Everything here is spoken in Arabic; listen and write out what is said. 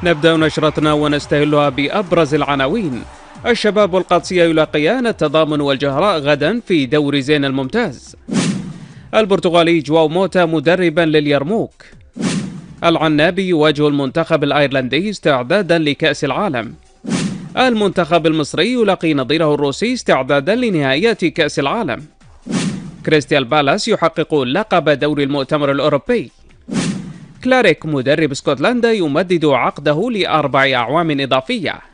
نبدأ نشرتنا ونستهلها بأبرز العناوين. الشباب والقادسية يلاقيان التضامن والجهراء غدا في دور زين الممتاز. البرتغالي جواو موتا مدربا لليرموك. العنابي يواجه المنتخب الأيرلندي استعدادا لكأس العالم. المنتخب المصري يلاقي نظيره الروسي استعدادا لنهائيات كأس العالم. كريستيال بالاس يحقق لقب دوري المؤتمر الأوروبي. كلاريك مدرب اسكتلندا يمدد عقده ل4 أعوام إضافية.